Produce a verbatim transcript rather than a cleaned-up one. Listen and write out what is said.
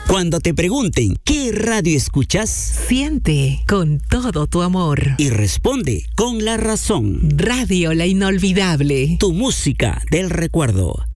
Cuando te pregunten qué radio escuchas, siente con todo tu amor y responde con la razón. Radio La Inolvidable. Tu música del recuerdo.